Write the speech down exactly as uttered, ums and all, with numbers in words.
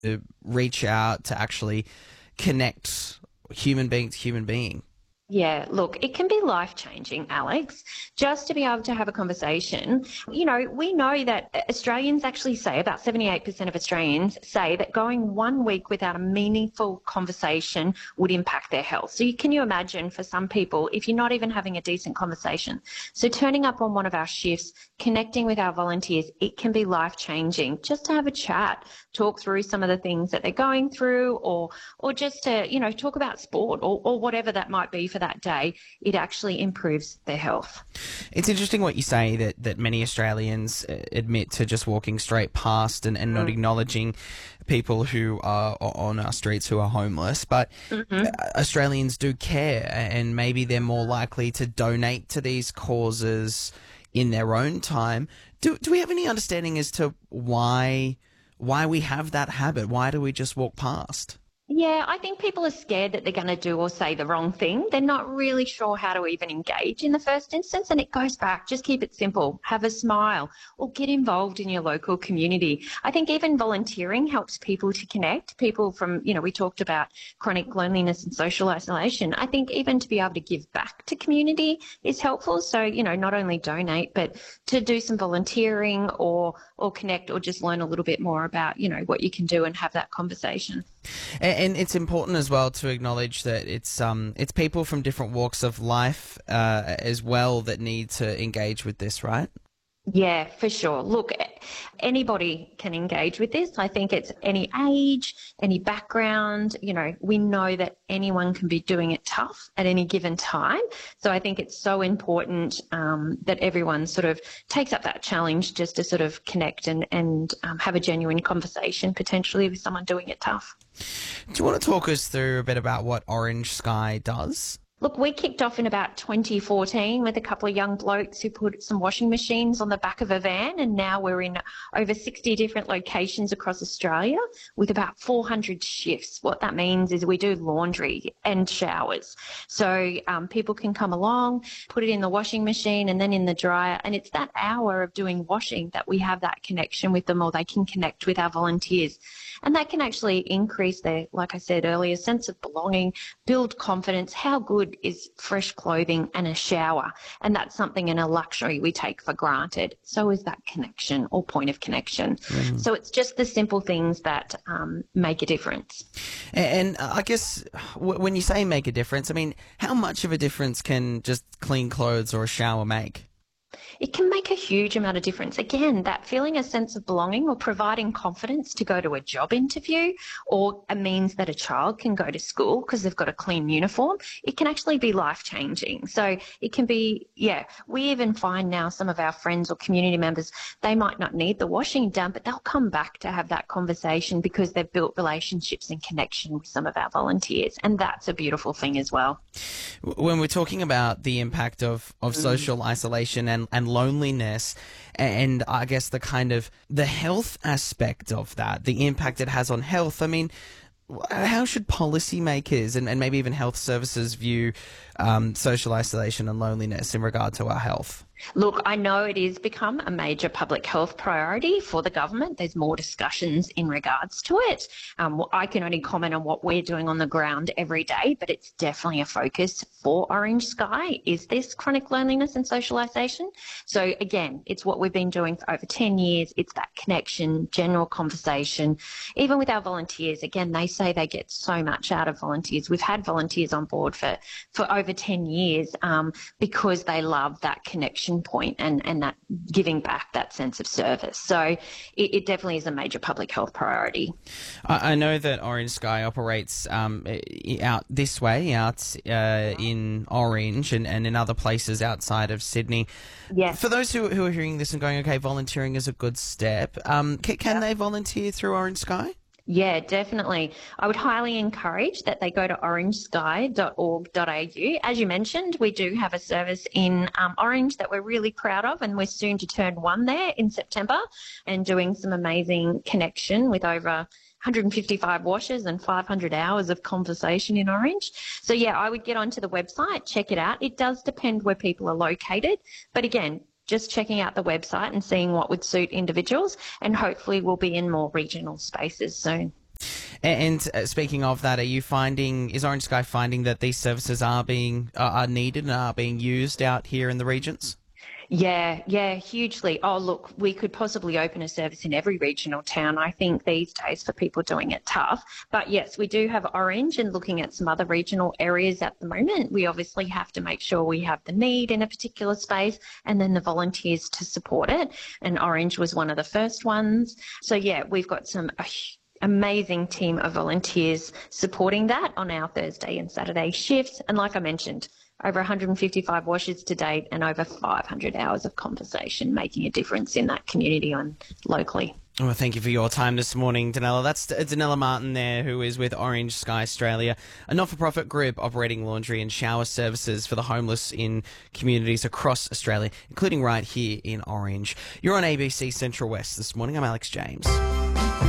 uh, reach out to actually connect human being to human being? Yeah, look, it can be life-changing, Alex, just to be able to have a conversation. You know, we know that Australians actually say, about seventy-eight percent of Australians say that going one week without a meaningful conversation would impact their health. So you, can you imagine for some people, if you're not even having a decent conversation? So turning up on one of our shifts, connecting with our volunteers, it can be life-changing just to have a chat, talk through some of the things that they're going through, or or just to, you know, talk about sport or, or whatever that might be for that day. It actually improves their health. It's interesting what you say, that, that many Australians uh, admit to just walking straight past and, and not Mm. acknowledging people who are on our streets who are homeless. But Mm-hmm. Australians do care, and maybe they're more likely to donate to these causes in their own time. Do, do we have any understanding as to why why we have that habit? Why do we just walk past? Yeah, I think people are scared that they're going to do or say the wrong thing. They're not really sure how to even engage in the first instance. And it goes back, just keep it simple, have a smile, or get involved in your local community. I think even volunteering helps people to connect. People from, you know, we talked about chronic loneliness and social isolation. I think even to be able to give back to community is helpful. So, you know, not only donate, but to do some volunteering or, or connect or just learn a little bit more about, you know, what you can do and have that conversation. And, and it's important as well to acknowledge that it's um it's people from different walks of life uh, as well that need to engage with this, right? Yeah, for sure. Look, anybody can engage with this. I think it's any age, any background. You know, we know that anyone can be doing it tough at any given time. So I think it's so important um, that everyone sort of takes up that challenge just to sort of connect and, and um, have a genuine conversation potentially with someone doing it tough. Do you want to talk us through a bit about what Orange Sky does? Look, we kicked off in about twenty fourteen with a couple of young blokes who put some washing machines on the back of a van, and now we're in over sixty different locations across Australia with about four hundred shifts. What that means is we do laundry and showers. So um, people can come along, put it in the washing machine and then in the dryer, and it's that hour of doing washing that we have that connection with them, or they can connect with our volunteers. And that can actually increase their, like I said earlier, sense of belonging, build confidence. How good is fresh clothing and a shower? And that's something in a luxury we take for granted. So is that connection or point of connection. Mm. So it's just the simple things that um, make a difference. And, and I guess when you say make a difference, I mean, how much of a difference can just clean clothes or a shower make? It can make a huge amount of difference. Again, that feeling a sense of belonging or providing confidence to go to a job interview, or it means that a child can go to school because they've got a clean uniform, it can actually be life-changing. So it can be, yeah, we even find now some of our friends or community members, they might not need the washing done, but they'll come back to have that conversation because they've built relationships and connection with some of our volunteers. And that's a beautiful thing as well. When we're talking about the impact of, of mm. social isolation and, and loneliness, and I guess the kind of the health aspect of that, the impact it has on health, I mean, how should policymakers and, and maybe even health services view um, social isolation and loneliness in regard to our health? Look, I know it has become a major public health priority for the government. There's more discussions in regards to it. Um, I can only comment on what we're doing on the ground every day, but it's definitely a focus for Orange Sky, is this chronic loneliness and socialisation. So again, it's what we've been doing for over ten years. It's that connection, general conversation. Even with our volunteers, again, they say they get so much out of volunteers. We've had volunteers on board for, for over ten years um, because they love that connection point and, and that giving back, that sense of service. So it, it definitely is a major public health priority. I, I know that Orange Sky operates um, out this way, out uh, in Orange and, and in other places outside of Sydney. Yes. For those who, who are hearing this and going, okay, volunteering is a good step, um, can, can yep. they volunteer through Orange Sky? Yeah, definitely. I would highly encourage that they go to orange sky dot org dot a u. As you mentioned, we do have a service in um, Orange that we're really proud of, and we're soon to turn one there in September and doing some amazing connection with over one hundred fifty-five washes and five hundred hours of conversation in Orange. So, yeah, I would get onto the website, check it out. It does depend where people are located, but again, just checking out the website and seeing what would suit individuals, and hopefully we'll be in more regional spaces soon. And, and uh, speaking of that, are you finding, is Orange Sky finding that these services are being, uh, are needed and are being used out here in the regions? Yeah, yeah, hugely. Oh, look, we could possibly open a service in every regional town, I think, these days for people doing it tough. But yes, we do have Orange and looking at some other regional areas at the moment. We obviously have to make sure we have the need in a particular space and then the volunteers to support it. And Orange was one of the first ones. So yeah, we've got some a amazing team of volunteers supporting that on our Thursday and Saturday shifts. And like I mentioned, over one hundred fifty-five washes to date and over five hundred hours of conversation making a difference in that community and locally. Well, thank you for your time this morning, Danella. That's Danella Martin there, who is with Orange Sky Australia, a not-for-profit group operating laundry and shower services for the homeless in communities across Australia, including right here in Orange. You're on A B C Central West this morning. I'm Alex James.